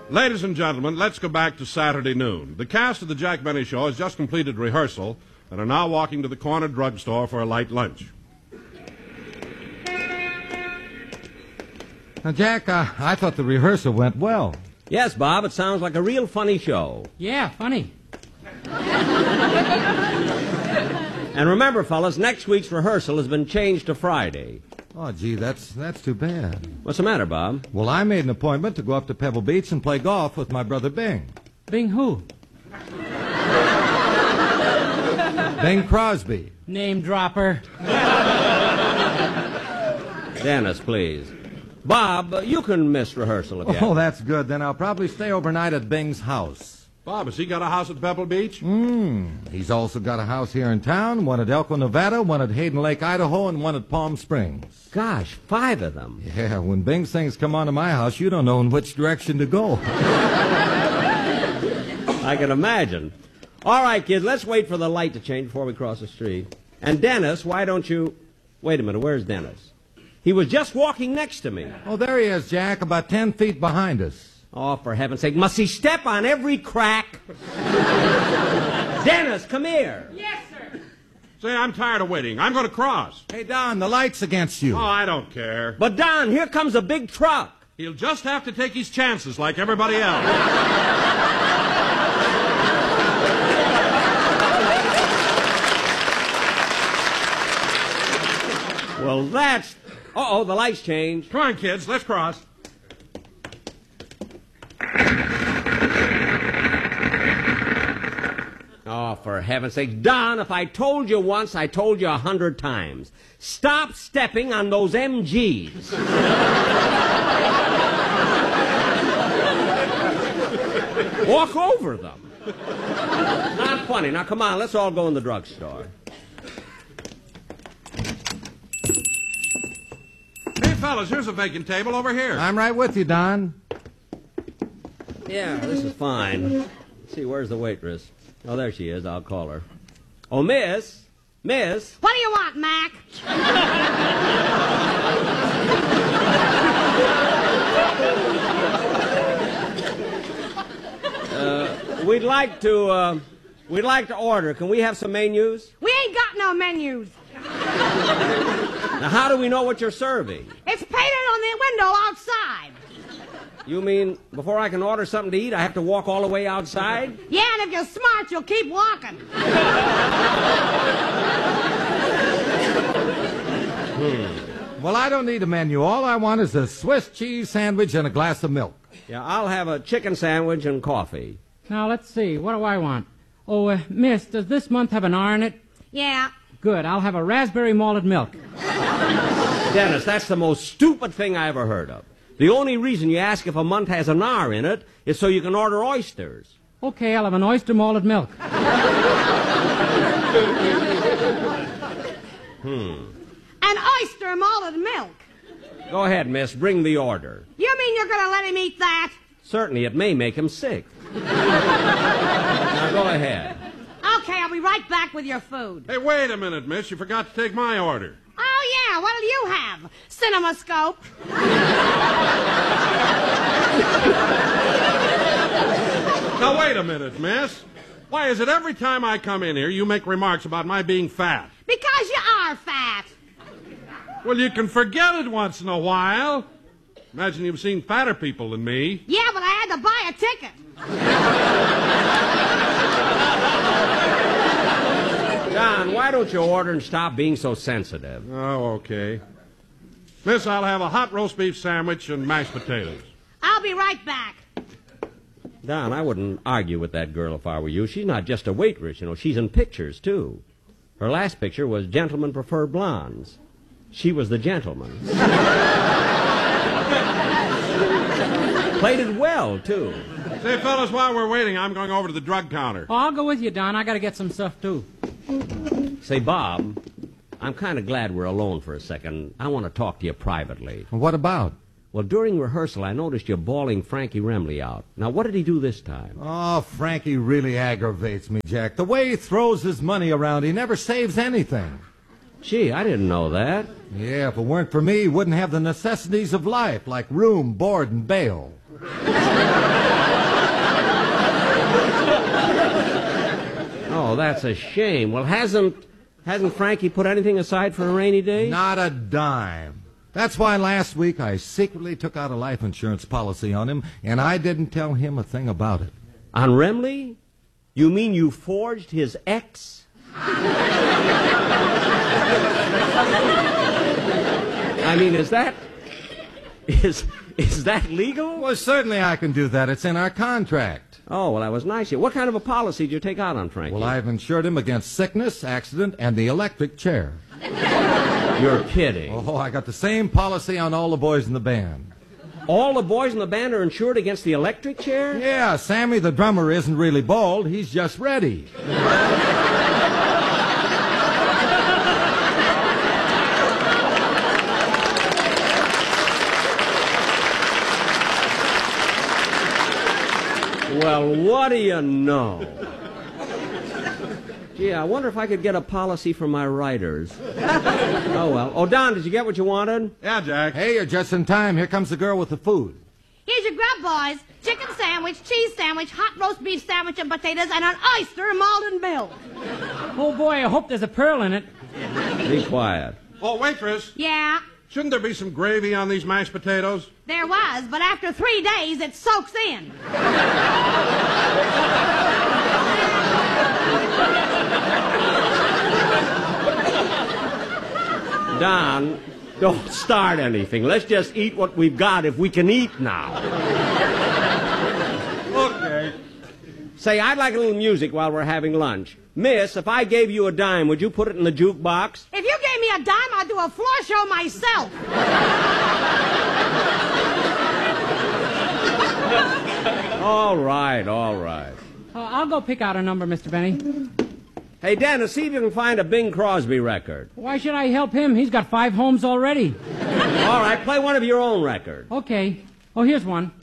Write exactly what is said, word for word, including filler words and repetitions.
Ladies and gentlemen, let's go back to Saturday noon. The cast of the Jack Benny Show has just completed rehearsal and are now walking to the corner drugstore for a light lunch. Now, Jack, uh, I thought the rehearsal went well. Yes, Bob, it sounds like a real funny show. Yeah, funny. And remember, fellas, next week's rehearsal has been changed to Friday. Oh, gee, that's that's too bad. What's the matter, Bob? Well, I made an appointment to go up to Pebble Beach and play golf with my brother Bing. Bing who? Bing Crosby. Name dropper. Dennis, please. Bob, you can miss rehearsal again. Oh, that's good. Then I'll probably stay overnight at Bing's house. Bob, has he got a house at Pebble Beach? Hmm. He's also got a house here in town, one at Elko, Nevada, one at Hayden Lake, Idaho, and one at Palm Springs. Gosh, five of them. Yeah, when Bing's things come onto my house, you don't know in which direction to go. I can imagine. All right, kids, let's wait for the light to change before we cross the street. And Dennis, why don't you... Wait a minute, where's Dennis? He was just walking next to me. Oh, there he is, Jack, about ten feet behind us. Oh, for heaven's sake, must he step on every crack? Dennis, come here. Yes, sir. Say, I'm tired of waiting. I'm going to cross. Hey, Don, the light's against you. Oh, I don't care. But, Don, here comes a big truck. He'll just have to take his chances like everybody else. Well, that's... Uh-oh, the lights changed. Come on, kids, let's cross. Oh, for heaven's sake. Don, if I told you once, I told you a hundred times. Stop stepping on those M Gs. Walk over them. Not funny. Now, come on, let's all go in the drugstore. Hey, fellas, here's a vacant table over here. I'm right with you, Don. Yeah, this is fine. Let's see, where's the waitress? Oh, there she is. I'll call her. Oh, miss. Miss. What do you want, Mac? uh, we'd like to, uh, we'd like to order. Can we have some menus? We ain't got no menus. Now, how do we know what you're serving? It's painted on the window outside. You mean before I can order something to eat, I have to walk all the way outside? Yeah, and if you're smart, you'll keep walking. hmm. Well, I don't need a menu. All I want is a Swiss cheese sandwich and a glass of milk. Yeah, I'll have a chicken sandwich and coffee. Now, let's see. What do I want? Oh, uh, miss, does this month have an R in it? Yeah. Good. I'll have a raspberry malted milk. Dennis, that's the most stupid thing I ever heard of. The only reason you ask if a month has an R in it is so you can order oysters. Okay, I'll have an oyster malted milk. hmm. An oyster malted milk. Go ahead, miss. Bring the order. You mean you're going to let him eat that? Certainly, it may make him sick. Now, go ahead. Okay, I'll be right back with your food. Hey, wait a minute, miss. You forgot to take my order. Oh, yeah. What'll you have? CinemaScope. Now, wait a minute, miss. Why is it every time I come in here you make remarks about my being fat? Because you are fat. Well, you can forget it once in a while. Imagine you've seen fatter people than me. Yeah, but I had to buy a ticket. Don, why don't you order and stop being so sensitive? Oh, okay. Miss, I'll have a hot roast beef sandwich and mashed potatoes. I'll be right back. Don, I wouldn't argue with that girl if I were you. She's not just a waitress, you know. She's in pictures, too. Her last picture was Gentlemen Prefer Blondes. She was the gentleman. Played it well, too. Say, fellas, while we're waiting, I'm going over to the drug counter. Oh, I'll go with you, Don. I got to get some stuff, too. Say, Bob, I'm kind of glad we're alone for a second. I want to talk to you privately. What about? Well, during rehearsal, I noticed you bawling Frankie Remley out. Now, what did he do this time? Oh, Frankie really aggravates me, Jack. The way he throws his money around, he never saves anything. Gee, I didn't know that. Yeah, if it weren't for me, he wouldn't have the necessities of life, like room, board, and bail. Oh, that's a shame. Well, hasn't hasn't Frankie put anything aside for a rainy day? Not a dime. That's why last week I secretly took out a life insurance policy on him, and I didn't tell him a thing about it. On Remley? You mean you forged his ex? I mean, is that... Is, is that legal? Well, certainly I can do that. It's in our contract. Oh, well, that was nice of you. What kind of a policy did you take out on Frankie? Well, I've insured him against sickness, accident, and the electric chair. You're kidding. Oh, I got the same policy on all the boys in the band. All the boys in the band are insured against the electric chair? Yeah, Sammy the drummer isn't really bald. He's just ready. Well, what do you know? Gee, I wonder if I could get a policy for my writers. Oh, well. Oh, Don, did you get what you wanted? Yeah, Jack. Hey, you're just in time. Here comes the girl with the food. Here's your grub, boys. Chicken sandwich, cheese sandwich, hot roast beef sandwich and potatoes, and an oyster Malden Bill. Oh, boy, I hope there's a pearl in it. Be quiet. Oh, waitress, Yeah, shouldn't there be some gravy on these mashed potatoes? there was, but after three days it soaks in. Don, don't start anything. Let's just eat what we've got if we can eat now. Okay. Say, I'd like a little music while we're having lunch. Miss, if I gave you a dime, would you put it in the jukebox? If you gave me a dime, I'd do a floor show myself. All right, all right. Uh, I'll go pick out a number, Mister Benny. Hey, Dennis, see if you can find a Bing Crosby record. Why should I help him? He's got five homes already. All right, play one of your own records. Okay. Oh, here's one.